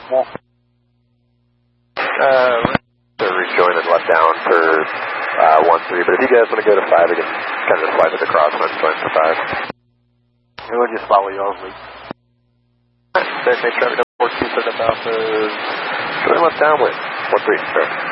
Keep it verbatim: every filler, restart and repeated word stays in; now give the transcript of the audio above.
Well, uh, they're rejoining left down for uh, one three, but if you guys want to go to five, we can kind of slide it across and join for five. We'll just follow y'all's lead. Thanks, traffic number four two, set up Alpha, join left down with one three, sir.